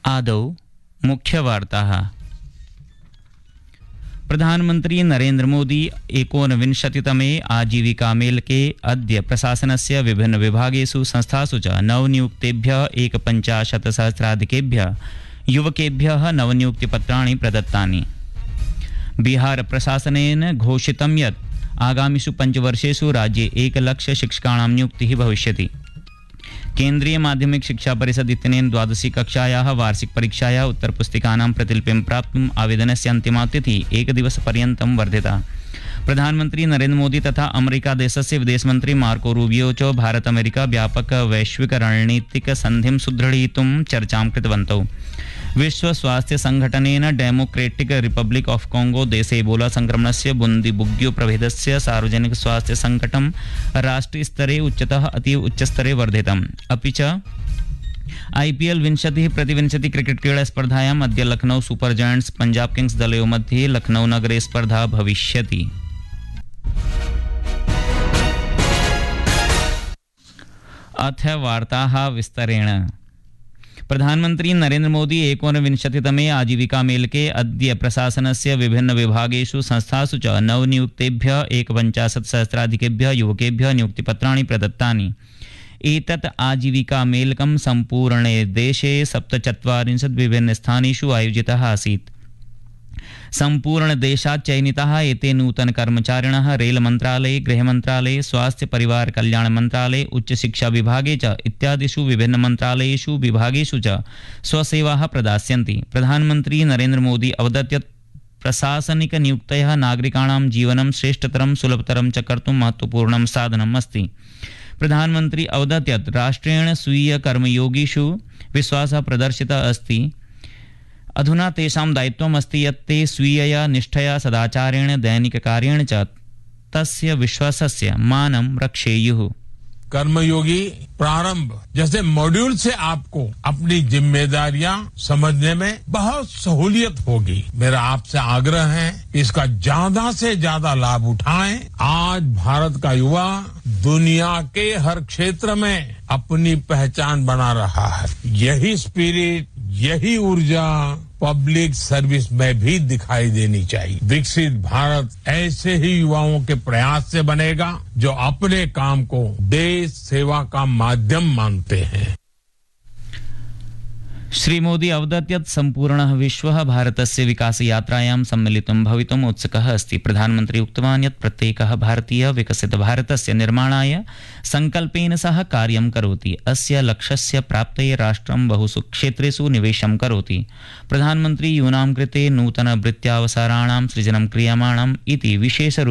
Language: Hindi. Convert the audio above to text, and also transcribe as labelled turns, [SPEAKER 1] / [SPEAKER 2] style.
[SPEAKER 1] आदौ मुख्यवार्ताः। प्रधानमन्त्री नरेन्द्र मोदी 29तमे आजीविकामेलके अद्य प्रशासनस्य विभिन्न विभागेषु संस्थासु च नवनियुक्तेभ्यः 51,000 युवकेभ्यः नवनियुक्तिपत्राणि प्रदत्तानि। बिहार प्रशासनेन घोषितं यत् आगामिषु 5 वर्षेषु राज्ये 1,00,000 शिक्षकाणां नियुक्तिः भविष्यति। केन्द्रीय माध्यमिक शिक्षा परिषद इत्यनेन 12वी कक्षायाः वार्षिक परीक्षायाः उत्तरपुस्तिकानां प्रतिलिपिं प्राप्तुम् आवेदनस्य अन्तिमा तिथिः एकदिवसपर्यन्तं वर्धिता। प्रधानमन्त्री नरेन्द्र मोदी तथा अमेरिका देशस्य विदेशमन्त्री मार्को रूबियो च भारत अमेरिका व्यापक वैश्विक रणनीतिक सन्धिं सुदृढयितुं चर्चां कृतवन्तौ। विश्व स्वास्थ्य संघटनेन डेमोक्रेटिक रिपब्लिक ऑफ कोंगो देशे एबोला संक्रमणस्य बुंदीबुग्यो प्रभेदस्य सार्वजनिक स्वास्थ्य संकटं राष्ट्रीय स्तरे उच्चतः अतीव उच्चस्तरे वर्धितम्। अपि च IPL 20-20 क्रिकेट क्रीडा स्पर्धायाम् अद्य Lucknow super giants Punjab Kings दलयोः मध्ये लखनऊ नगरे स्पर्धा भविष्यति। अथ वार्ताः विस्तरेण। प्रधानमन्त्री नरेन्द्र मोदी 29तमे आजीविकामेलके अद्य प्रशासनस्य विभिन्न विभागेषु संस्थासु च नवनियुक्तेभ्यः 51,000 युवकेभ्यः नियुक्तिपत्राणि प्रदत्तानि। एतत् आजीविकामेलकं सम्पूर्णे देशे 47 विभिन्नस्थानेषु आयोजितः आसीत्। सम्पूर्णदेशात् चयनिताः एते नूतनकर्मचारिणः रेलमन्त्रालये, गृहमन्त्रालये, स्वास्थ्य परिवार कल्याण मन्त्रालये, उच्चशिक्षा विभागे च इत्यादिषु विभिन्नमन्त्रालयेषु विभागेषु च स्वसेवाः प्रदास्यन्ति। प्रधानमन्त्री नरेन्द्र मोदी अवदत् यत् प्रशासनिकनियुक्तयः नागरिकाणां जीवनं श्रेष्ठतरं सुलभतरं च कर्तुं महत्त्वपूर्णं साधनम् अस्ति। प्रधानमन्त्री अवदत् यत् राष्ट्रेण स्वीयकर्मयोगिषु विश्वासः प्रदर्शितः अस्ति। अधुना तेषां दायित्वम् अस्ति यत् ते स्वीयया निष्ठया सदाचारेण दैनिककार्येण च तस्य विश्वासस्य मानं रक्षेयुः।
[SPEAKER 2] कर्मयोगी प्रारंभ जैसे मॉड्यूल से आपको अपनी जिम्मेदारियां समझने में बहुत सहूलियत होगी। मेरा आपसे आग्रह है इसका ज्यादा से ज्यादा लाभ उठाएं। आज भारत का युवा दुनिया के हर क्षेत्र में अपनी पहचान बना रहा है। यही स्पिरिट, यही ऊर्जा पब्लिक सर्विस में भी दिखाई देनी चाहिए। विकसित भारत ऐसे ही युवाओं के प्रयास से बनेगा जो अपने काम को देश सेवा का माध्यम मानते हैं।
[SPEAKER 1] श्रीमोदी अवदत् यत् सम्पूर्णः विश्वः भारतस्य विकासयात्रायां सम्मिलितं भवितुम् उत्सुकः अस्ति। प्रधानमन्त्री उक्तवान् यत् प्रत्येकः भारतीयः विकसितभारतस्य निर्माणाय सङ्कल्पेन सह कार्यं करोति। अस्य लक्ष्यस्य प्राप्तये राष्ट्रं बहुषु क्षेत्रेषु निवेशं करोति। प्रधानमन्त्री यूनां कृते नूतनवृत्त्यावसराणां सृजनं क्रियमाणम् इति विशेषरूपेण